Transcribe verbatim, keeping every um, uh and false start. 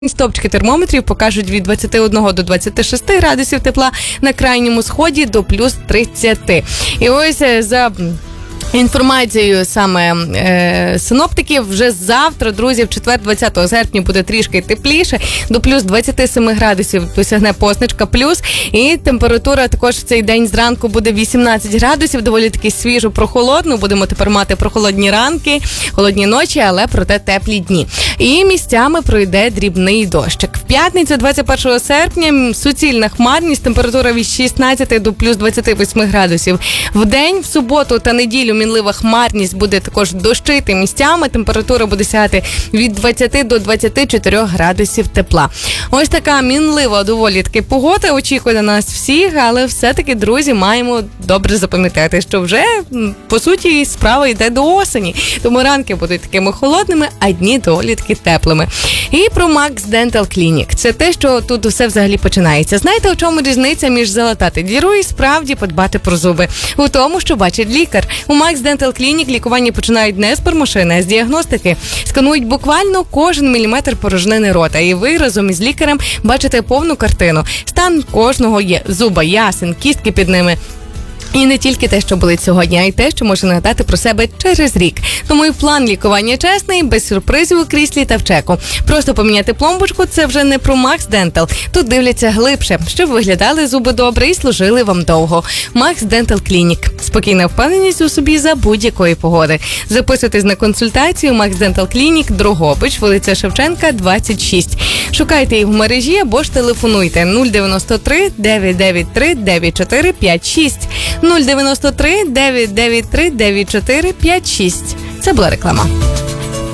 Стопчики термометрів покажуть від двадцяти одного до двадцяти шести градусів тепла, на крайньому сході до плюс тридцяти. І ось за інформацією саме е, синоптиків, вже завтра, друзі, в четвер, двадцятого серпня буде трішки тепліше, до плюс двадцяти семи градусів досягне позначка плюс, і температура також в цей день зранку буде вісімнадцять градусів, доволі таки свіжо, прохолодно, будемо тепер мати прохолодні ранки, холодні ночі, але проте теплі дні. І місцями пройде дрібний дощик. В п'ятницю, двадцять першого серпня, суцільна хмарність, температура від шістнадцяти до плюс двадцяти восьми градусів. В день, в суботу та неділю мінлива хмарність, буде також дощити місцями, температура буде сягати від двадцяти до двадцяти чотирьох градусів тепла. Ось така мінлива доволі таки погода очікує на нас всіх, але все-таки, друзі, маємо добре запам'ятати, що вже, по суті, справа йде до осені. Тому ранки будуть такими холодними, а дні доволі таки теплими. І про Max Dental Clinic. Це те, що тут усе взагалі починається. Знаєте, у чому різниця між залатати діру і справді подбати про зуби? У тому, що бачить лікар. У Max Dental Clinic лікування починають не з пермошини, а з діагностики. Сканують буквально кожен міліметр порожнини рота, і ви разом із лікарем бачите повну картину. Стан кожного є зуба, ясен, кістки під ними. І не тільки те, що болить сьогодні, а й те, що може нагадати про себе через рік. Тому і план лікування чесний, без сюрпризів у кріслі та в чеку. Просто поміняти пломбочку – це вже не про Max Dental. Тут дивляться глибше, щоб виглядали зуби добре і служили вам довго. Max Dental Clinic. Спокійна впевненість у собі за будь-якої погоди. Записуйтесь на консультацію Max Dental Clinic, Дрогобич, вулиця Шевченка, двадцять шість. Шукайте їх в мережі або ж телефонуйте нуль дев'яносто три дев'ять дев'ять три дев'ять чотири п'ять шість. нуль дев'яносто три дев'ять дев'ять три дев'ять чотири п'ять шість. Це була реклама.